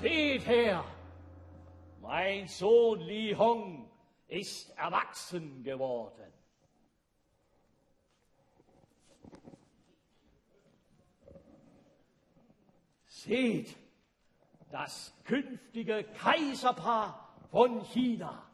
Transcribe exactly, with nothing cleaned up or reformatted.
Seht her, mein Sohn Li Hong ist erwachsen geworden. Seht, das künftige Kaiserpaar von China.